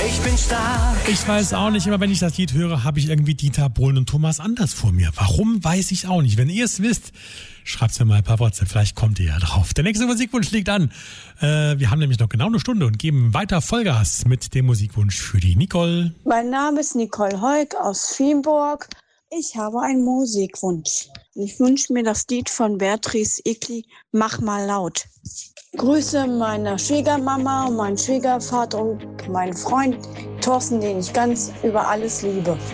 ich bin stark. Ich weiß auch nicht, immer wenn ich das Lied höre, habe ich irgendwie Dieter Bohlen und Thomas Anders vor mir. Warum, weiß ich auch nicht. Wenn ihr es wisst, schreibt mir mal per WhatsApp, vielleicht kommt ihr ja drauf. Der nächste Musikwunsch liegt an. Wir haben nämlich noch genau eine Stunde und geben weiter Vollgas mit dem Musikwunsch für die Nicole. Mein Name ist Nicole Heuk aus Fienburg. Ich habe einen Musikwunsch. Ich wünsche mir das Lied von Beatrice Egli, Mach mal laut. Grüße meiner Schwiegermama und meinen Schwiegervater und meinen Freund Thorsten, den ich ganz über alles liebe.